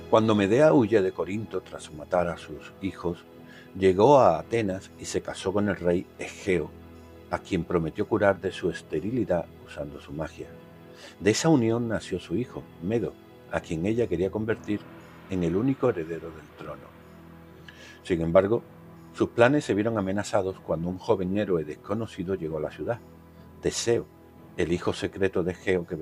Cuando Medea huye de Corinto tras matar a sus hijos, llegó a Atenas y se casó con el rey Egeo, a quien prometió curar de su esterilidad usando su magia. De esa unión nació su hijo, Medo, a quien ella quería convertir en el único heredero del trono. Sin embargo, sus planes se vieron amenazados cuando un joven héroe desconocido llegó a la ciudad, Teseo, el hijo secreto de Egeo que